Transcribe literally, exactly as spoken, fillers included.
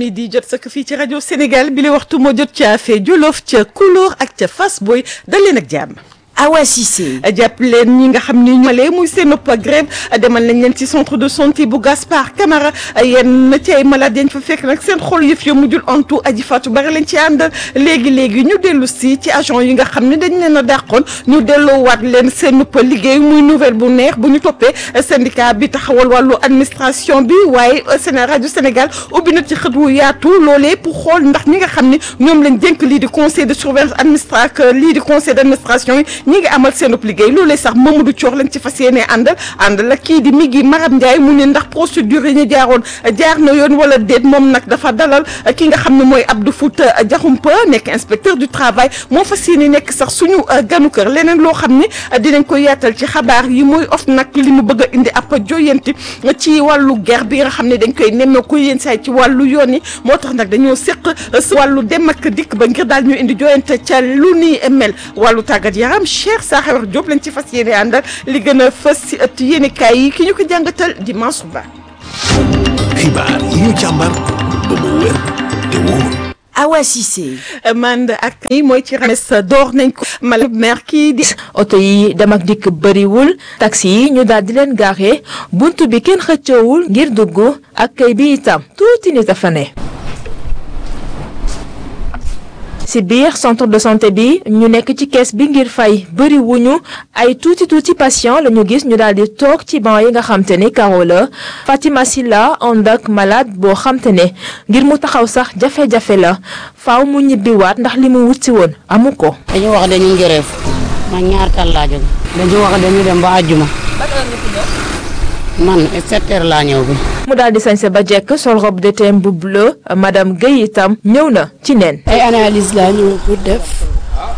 yi di jot sëkk fii ci rajo Sénégal bi la waxtu moo jot ca Fee Jolof ca Kulóor ak ca Fass Boye dal leen ak jàmm. Awa Cissé jàpp leen ñi nga xam ni ñu malee muy seen ëpp grève demal nañ leen ci centre de santé bu Gaspard Camara yenn ci ay malade yañ fa fekk nag seen xol yëf ya mujjul antu aji Fatou bari leen ci àndal léegi léegi ñu dellu si ci agent yi nga xam ne dañ leen a dàqoon ñu delloowaat leen seen ëpp liggéey muy nouvelle bu neex bu ñu toppee syndicat bi taxawal wàllu administration bi waaye Sénégal rajo Sénégal ubbi na ci xët wu yaatu loolee pour xool ndax ñi nga xam ne ñoom lañ dénk lii di conseil de surveillance administrative lii di conseil d' administration yi ñi ngi amal seen ëpp liggéey loolee sax Mamadou Thior lañ ci fas yéene àndal àndal la kii di Migui Maram Ndiaye mu ne ndax procédure yi ñu jaaroon jaar na yoon wala déet moom nag dafa dalal ki nga xam ne mooy Abdou Fouta Diakhoumpa nekk inspecteur du travail moo fas yéene nekk sax suñu ganu kër leneen loo xam ne dinañ ko yaatal ci xabaar yi mooy of nag li mu bëgg a indi ab joyanti ci wàllu guerre bi nga xam ne dañ koy nemmee ko yéen saay ci wàllu yoon yi moo tax nag dañoo séq wàllu dem ak dikk ba ngir daal ñu indi joyante ca lu ni mel wàllu tàggat yaram Cheikh Sakhar Diop lañ ci fas yéene àndal li gën a fës ci ëtt yéenekaay yi ki ñu ko jàngatal di Mansour Ba. xibaar yi ñu càmbar ba mu wér te wóor. Awa Cissé mand ak yi mooy ci rames door nañ ko mal maire kii di oto yi dem ak dikk bëriwul taxi yi ñu daal di leen gaare buntu bi kenn xëccoowul ngir dugg ak kay bi itam tuuti nit a fa ne ci biir centre de santé bi ñu nekk ci kees bi ngir fay bëri wuñu ay tuuti tuuti patient la ñu gis ñu daal di toog ci banc yi nga xamte ne karo la Fatima Silla ànd ak malade boo xamte ne ngir mu taxaw sax jafe-jafe la faaw mu ñibbiwaat ndax li mu wut si woon amu ko. dañu wax dañu ngëreef man ñaar kan laa jóg dañu wax dañu dem ba àjjuma man sept heures laa ñëw bi mu daal di sañse ba jekk sol robe de thème bu bleu madame Guèye itam ñëw na ci neen. ay analyse laa ñëw pour def